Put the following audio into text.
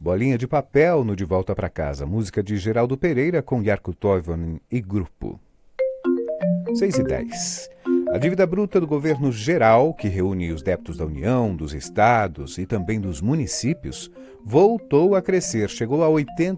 Bolinha de Papel no De Volta para Casa, música de Geraldo Pereira com Jarkko Toivonen e grupo. 6:10. A dívida bruta do governo geral, que reúne os débitos da União, dos estados e também dos municípios, voltou a crescer, chegou a